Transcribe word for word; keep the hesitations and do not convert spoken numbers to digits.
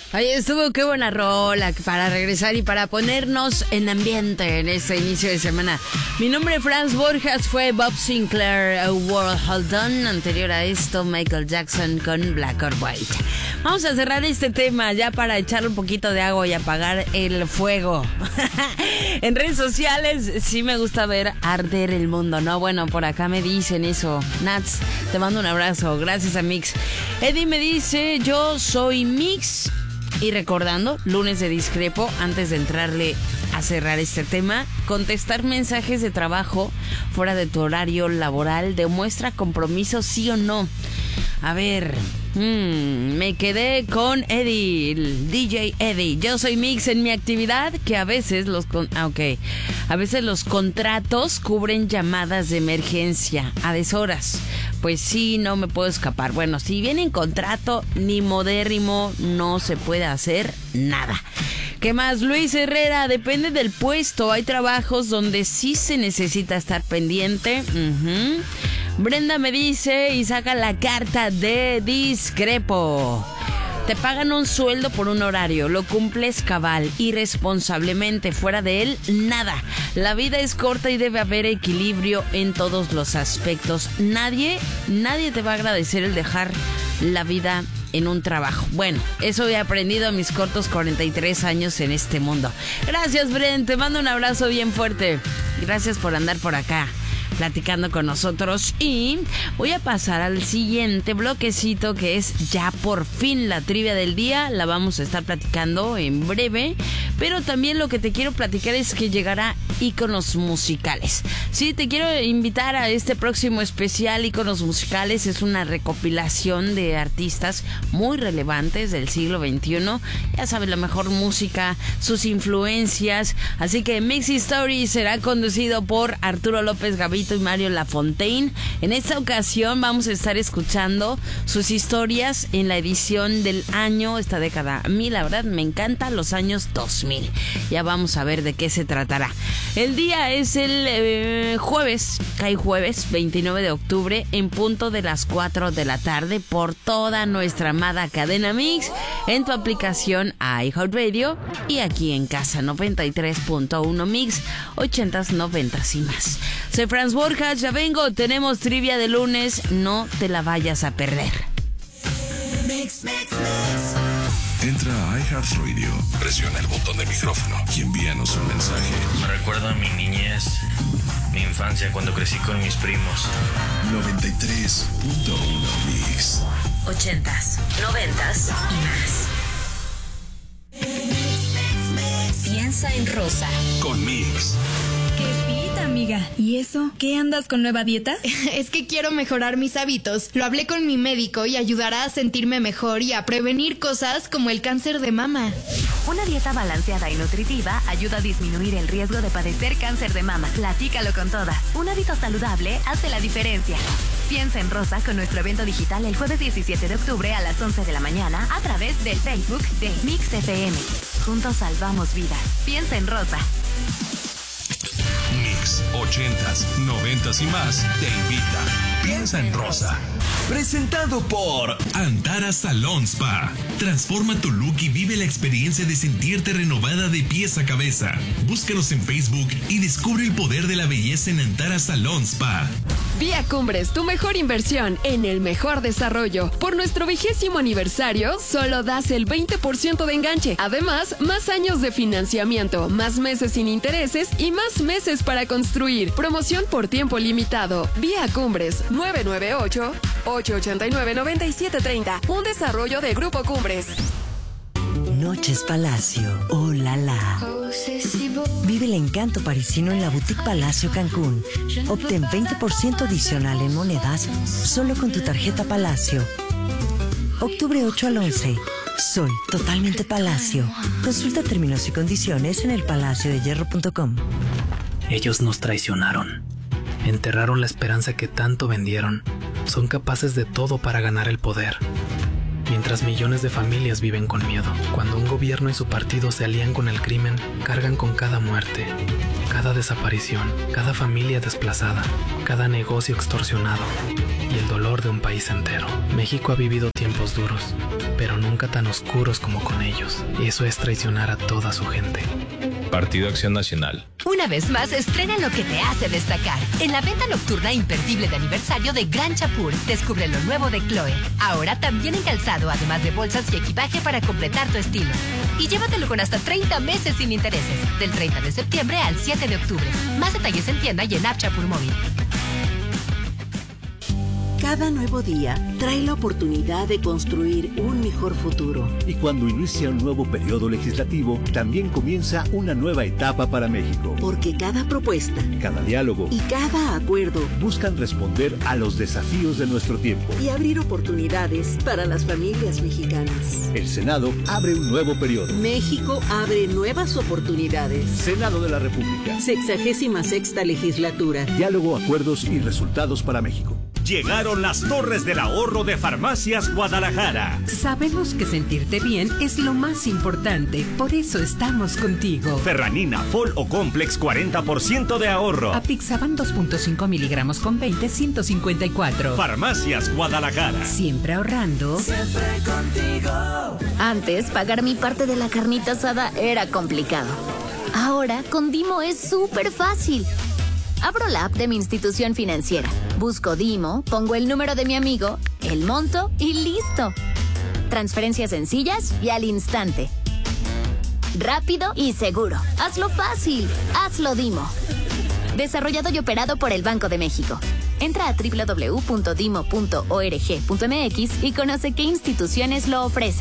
Ahí estuvo, qué buena rola para regresar y para ponernos en ambiente en este inicio de semana. Mi nombre es Franz Borjas, fue Bob Sinclair, A World Hold On. Anterior a esto, Michael Jackson con Black or White. Vamos a cerrar este tema ya para echarle un poquito de agua y apagar el fuego. En redes sociales sí me gusta ver arder el mundo, ¿no? Bueno, por acá me dicen eso. Nats, te mando un abrazo. Gracias a Mix. Eddie me dice, yo soy Mix. Y recordando, lunes de discrepo, antes de entrarle a cerrar este tema, contestar mensajes de trabajo fuera de tu horario laboral demuestra compromiso, sí o no. A ver, hmm, me quedé con Eddie, el D J Eddie. Yo soy Mix en mi actividad, que a veces los con, ah, okay. a veces los contratos cubren llamadas de emergencia a deshoras. Pues sí, no me puedo escapar. Bueno, si viene en contrato, ni modérrimo, no se puede hacer nada. ¿Qué más? Luis Herrera, depende del puesto. Hay trabajos donde sí se necesita estar pendiente. Uh-huh. Brenda me dice y saca la carta de discrepo. Te pagan un sueldo por un horario, lo cumples cabal y responsablemente, fuera de él, nada. La vida es corta y debe haber equilibrio en todos los aspectos. Nadie, nadie te va a agradecer el dejar la vida en un trabajo. Bueno, eso he aprendido en mis cortos cuarenta y tres años en este mundo. Gracias, Bren, te mando un abrazo bien fuerte. Gracias por andar por acá platicando con nosotros, y voy a pasar al siguiente bloquecito, que es ya por fin la trivia del día. La vamos a estar platicando en breve, pero también lo que te quiero platicar es que llegará íconos musicales. Sí, te quiero invitar a este próximo especial íconos musicales. Es una recopilación de artistas muy relevantes del siglo veintiuno. Ya sabes, la mejor música, sus influencias. Así que Mix Story será conducido por Arturo López Gavito y Mario Lafontaine. En esta ocasión vamos a estar escuchando sus historias en la edición del año, esta década. A mí la verdad me encanta los años dos mil. Ya vamos a ver de qué se tratará. El día es el eh, jueves, cae jueves veintinueve de octubre, en punto de las cuatro de la tarde, por toda nuestra amada cadena Mix, en tu aplicación iHeartRadio y aquí en casa. Noventa y tres punto uno Mix, ochentas, noventas y más. Soy Franz Borjas, ya vengo, tenemos trivia de lunes, no te la vayas a perder. Mix, mix, mix. Entra a iHeartRadio, presiona el botón de micrófono y envíanos un mensaje. Me recuerda a mi niñez, mi infancia cuando crecí con mis primos. noventa y tres punto uno Mix. Ochentas, noventas y más. Piensa en rosa. Con Mix. ¡Qué pita, amiga! ¿Y eso? ¿Qué andas con nueva dieta? Es que quiero mejorar mis hábitos. Lo hablé con mi médico y ayudará a sentirme mejor y a prevenir cosas como el cáncer de mama. Una dieta balanceada y nutritiva ayuda a disminuir el riesgo de padecer cáncer de mama. Platícalo con todas. Un hábito saludable hace la diferencia. Piensa en rosa con nuestro evento digital el jueves diecisiete de octubre a las once de la mañana a través del Facebook de Mix F M. Juntos salvamos vidas. Piensa en rosa. Mix ochentas, noventas y más te invita. Piensa en rosa. Presentado por Antara Salon Spa. Transforma tu look y vive la experiencia de sentirte renovada de pies a cabeza. Búscanos en Facebook y descubre el poder de la belleza en Antara Salon Spa. Vía Cumbres, tu mejor inversión en el mejor desarrollo. Por nuestro vigésimo aniversario, solo das el veinte por ciento de enganche. Además, más años de financiamiento, más meses sin intereses y más meses para construir. Promoción por tiempo limitado. Vía Cumbres, nueve nueve ocho, ocho ocho nueve, nueve siete tres cero. Un desarrollo de Grupo Cumbres. Noches Palacio, oh la la. Vive el encanto parisino en la Boutique Palacio Cancún. Obtén veinte por ciento adicional en monedas solo con tu tarjeta Palacio. Octubre ocho al once. Soy totalmente Palacio. Consulta términos y condiciones en el palacio de hierro punto com. Ellos nos traicionaron. Enterraron la esperanza que tanto vendieron. Son capaces de todo para ganar el poder. Mientras millones de familias viven con miedo. Cuando un gobierno y su partido se alían con el crimen, cargan con cada muerte, cada desaparición, cada familia desplazada, cada negocio extorsionado y el dolor de un país entero. México ha vivido tiempos tiempos duros, pero nunca tan oscuros como con ellos. Eso es traicionar a toda su gente. Partido Acción Nacional. Una vez más, estrena lo que te hace destacar. En la venta nocturna imperdible de aniversario de Gran Chapur, descubre lo nuevo de Chloe. Ahora también en calzado, además de bolsas y equipaje para completar tu estilo. Y llévatelo con hasta treinta meses sin intereses, del treinta de septiembre al siete de octubre. Más detalles en tienda y en App Chapur Móvil. Cada nuevo día trae la oportunidad de construir un mejor futuro. Y cuando inicia un nuevo periodo legislativo, también comienza una nueva etapa para México. Porque cada propuesta, cada diálogo y cada acuerdo buscan responder a los desafíos de nuestro tiempo y abrir oportunidades para las familias mexicanas. El Senado abre un nuevo periodo. México abre nuevas oportunidades. Senado de la República. Sexagésima sexta legislatura. Diálogo, acuerdos y resultados para México. Llegaron las torres del ahorro de Farmacias Guadalajara. Sabemos que sentirte bien es lo más importante, por eso estamos contigo. Ferranina, Fol o Complex, cuarenta por ciento de ahorro. Apixaban dos punto cinco miligramos con veinte, ciento cincuenta y cuatro. Farmacias Guadalajara. Siempre ahorrando. Siempre contigo. Antes, pagar mi parte de la carnita asada era complicado. Ahora, con Dimo es súper fácil. Abro la app de mi institución financiera, busco Dimo, pongo el número de mi amigo, el monto y listo. Transferencias sencillas y al instante. Rápido y seguro. Hazlo fácil. Hazlo Dimo. Desarrollado y operado por el Banco de México. Entra a doble u doble u doble u punto dimo punto org punto m x y conoce qué instituciones lo ofrecen.